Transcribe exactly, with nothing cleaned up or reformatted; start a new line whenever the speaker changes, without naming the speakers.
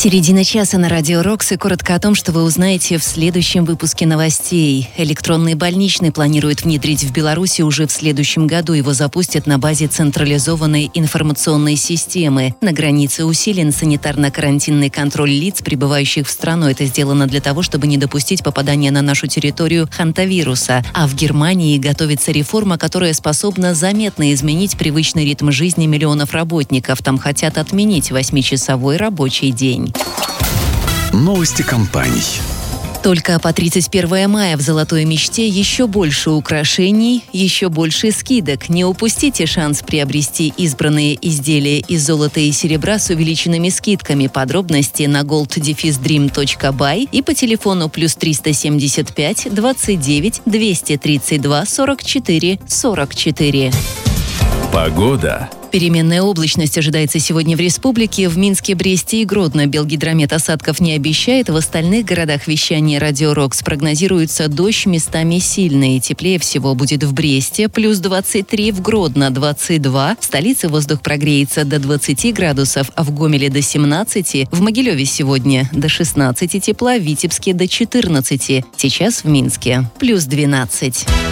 Середина часа на Радио Рокс, и коротко о том, что вы узнаете в следующем выпуске новостей. Электронный больничный планируют внедрить в Беларуси уже в следующем году. Его запустят на базе централизованной информационной системы. На границе усилен санитарно-карантинный контроль лиц, прибывающих в страну. Это сделано для того, чтобы не допустить попадания на нашу территорию хантавируса. А в Германии готовится реформа, которая способна заметно изменить привычный ритм жизни миллионов работников. Там хотят отменить восьмичасовой рабочий день.
Новости компаний.
Только по тридцать первое мая в «Золотой мечте» еще больше украшений, еще больше скидок. Не упустите шанс приобрести избранные изделия из золота и серебра с увеличенными скидками. Подробности на голд дефис дрим точка бай и по телефону плюс триста семьдесят пять двадцать девять двести тридцать два сорок четыре сорок четыре.
Погода.
Переменная облачность ожидается сегодня в республике. В Минске, Бресте и Гродно Белгидромет осадков не обещает. В остальных городах вещания Радио Рокс прогнозируется дождь, местами сильный. Теплее всего будет в Бресте, плюс двадцать три, в Гродно двадцать два. В столице воздух прогреется до двадцати градусов, а в Гомеле до семнадцати. В Могилеве сегодня до шестнадцати тепла, в Витебске до четырнадцати. Сейчас в Минске плюс двенадцать.